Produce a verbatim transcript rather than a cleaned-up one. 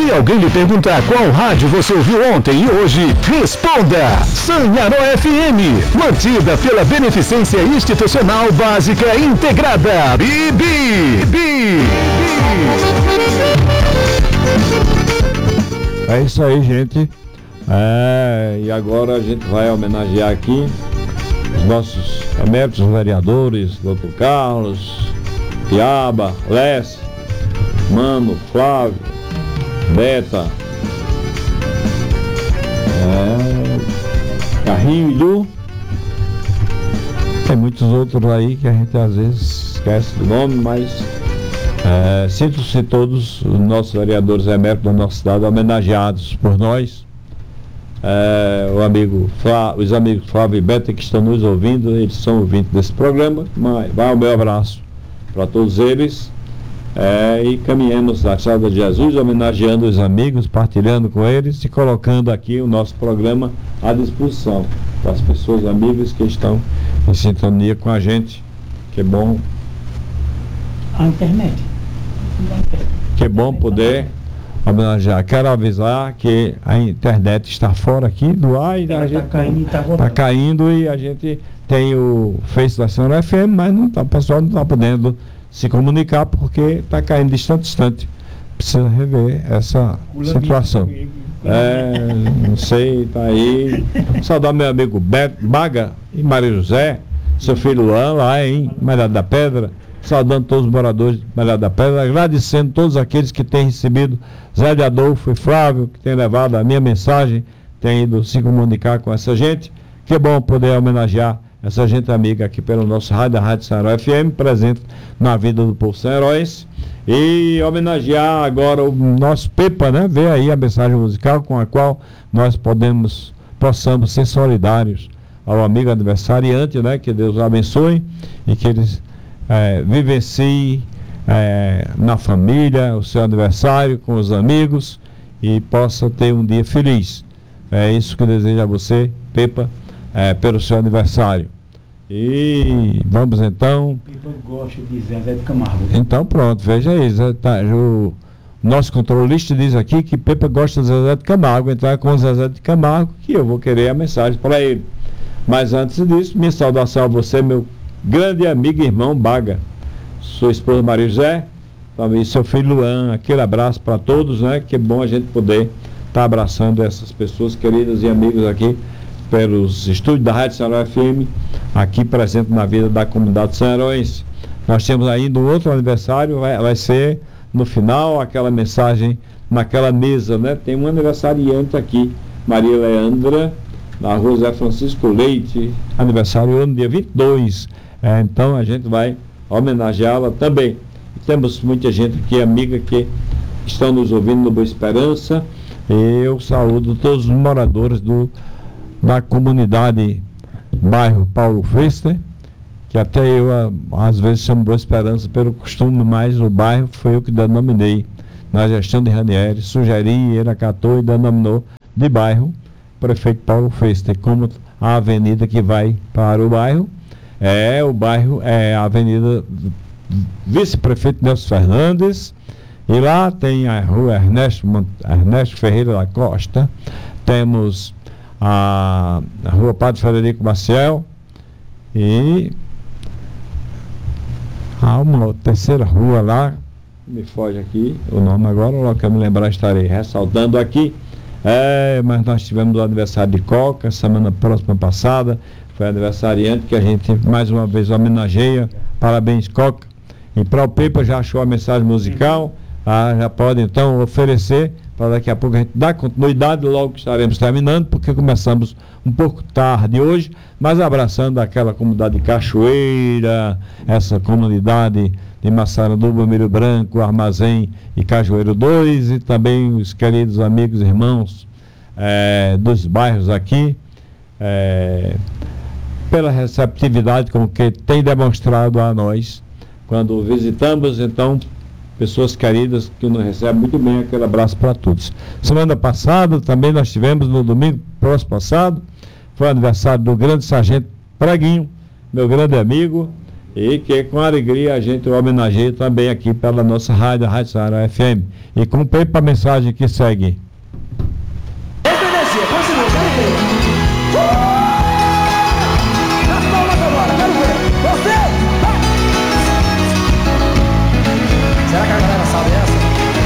Se alguém lhe perguntar qual rádio você ouviu ontem e hoje, responda Sanharó F M, mantida pela Beneficência Institucional Básica Integrada. Bibi! Bibi! É isso aí, gente. É, e agora a gente vai homenagear aqui os nossos eméritos vereadores, doutor Carlos, Piaba, Leste, Mano, Flávio, Beta, é, Carrinho e Lu. Tem muitos outros aí que a gente às vezes esquece do nome, mas é, sinto-se todos os nossos vereadores eméritos da nossa cidade homenageados por nós. É, o amigo Flá, os amigos Flávio e Beta que estão nos ouvindo, eles são ouvintes desse programa, mas vai o meu abraço para todos eles. É, e caminhamos na Estrada de Jesus, homenageando os amigos, partilhando com eles e colocando aqui o nosso programa à disposição das pessoas, amigos que estão em sintonia com a gente. Que bom. A internet. Que bom poder homenagear. Quero avisar que a internet está fora aqui do ar e a gente está caindo, tá tá caindo e a gente tem o Face da Sanharó F M, mas não tá, o pessoal não está podendo se comunicar porque está caindo distante, distante. Precisa rever essa situação. É, não sei, está aí. Saudar meu amigo Beto, Baga e Maria José, seu filho Luan, lá em Malhada da Pedra. Saudando todos os moradores de Malhada da Pedra, agradecendo todos aqueles que têm recebido, Zé de Adolfo e Flávio, que têm levado a minha mensagem, têm ido se comunicar com essa gente. Que bom poder homenagear essa gente amiga aqui pelo nosso rádio, a Rádio Sanharó F M, presente na vida do povo sanharóense. E homenagear agora o nosso Pepa, né? Ver aí a mensagem musical com a qual nós podemos, possamos ser solidários ao amigo aniversariante, né? Que Deus o abençoe e que eles é, vivencie é, na família o seu aniversário, com os amigos e possa ter um dia feliz. É isso que eu desejo a você, Pepa, É, pelo seu aniversário. E vamos então. Eu gosto de Zezé de Camargo. Então pronto, veja aí. Tá, o nosso controlista diz aqui que Pepa gosta de Zezé de Camargo. Então é com Zezé de Camargo que eu vou querer a mensagem para ele. Mas antes disso, minha saudação a você, meu grande amigo e irmão Baga, sua esposa Maria José, também seu filho Luan. Aquele abraço para todos, né? Que é bom a gente poder estar tá abraçando essas pessoas queridas e amigos aqui pelos estúdios da Rádio Sanharó F M, aqui presente na vida da comunidade sanharóense. Nós temos ainda um outro aniversário, vai, vai ser no final, aquela mensagem naquela mesa, né? Tem um aniversariante aqui, Maria Leandra, na rua Zé Francisco Leite, aniversário no dia vinte e dois. É, então a gente vai homenageá-la também. E temos muita gente aqui, amiga, que estão nos ouvindo no Boa Esperança. E eu saúdo todos os moradores do da comunidade bairro Paulo Fester, que até eu às vezes chamo Boa Esperança pelo costume, mas o bairro foi eu que denominei na gestão de Ranieri, sugeri, ele acatou e denominou de bairro Prefeito Paulo Fester, como a avenida que vai para o bairro é o bairro, é a avenida Vice-Prefeito Nelson Fernandes, e lá tem a rua Ernesto, Ernesto Ferreira da Costa, temos A, a rua Padre Frederico Maciel e há uma terceira rua lá, me foge aqui o nome agora, logo que eu me lembrar estarei ressaltando aqui. É, mas nós tivemos o aniversário de Coca semana próxima passada, foi aniversariante que a gente mais uma vez homenageia. Parabéns, Coca. E para o Pepa já achou a mensagem musical, ah, já pode então oferecer para daqui a pouco a gente dar continuidade, logo que estaremos terminando, porque começamos um pouco tarde hoje, mas abraçando aquela comunidade de Cachoeira, essa comunidade de Massaranduba, Milho Branco, Armazém e Cajueiro dois, e também os queridos amigos e irmãos é, dos bairros aqui, é, pela receptividade com que tem demonstrado a nós quando visitamos. Então, pessoas queridas que nos recebem muito bem, aquele abraço para todos. Semana passada também nós tivemos, no domingo próximo passado, foi o aniversário do grande sargento Preguinho, meu grande amigo, E que com alegria a gente homenageia também aqui pela nossa rádio, a Rádio Ceará F M. E cumpre para a mensagem que segue. Esta energia, continua,